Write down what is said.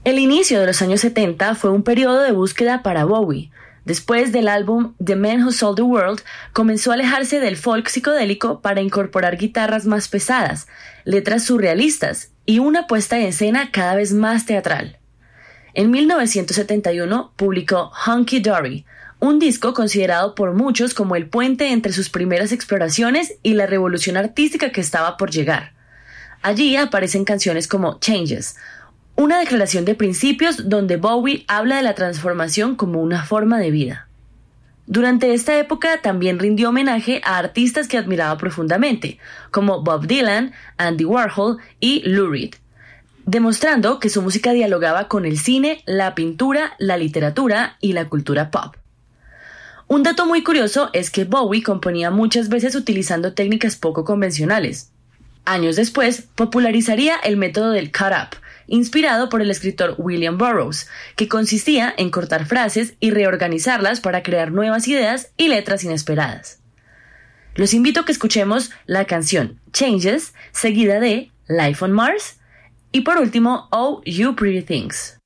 El inicio de los años 70 fue un periodo de búsqueda para Bowie. Después del álbum The Man Who Sold the World, comenzó a alejarse del folk psicodélico para incorporar guitarras más pesadas, letras surrealistas y una puesta en escena cada vez más teatral. En 1971 publicó Hunky Dory, un disco considerado por muchos como el puente entre sus primeras exploraciones y la revolución artística que estaba por llegar. Allí aparecen canciones como Changes, una declaración de principios donde Bowie habla de la transformación como una forma de vida. Durante esta época también rindió homenaje a artistas que admiraba profundamente, como Bob Dylan, Andy Warhol y Lou Reed, demostrando que su música dialogaba con el cine, la pintura, la literatura y la cultura pop. Un dato muy curioso es que Bowie componía muchas veces utilizando técnicas poco convencionales. Años después, popularizaría el método del cut-up, inspirado por el escritor William Burroughs, que consistía en cortar frases y reorganizarlas para crear nuevas ideas y letras inesperadas. Los invito a que escuchemos la canción Changes, seguida de Life on Mars, y por último, Oh You Pretty Things.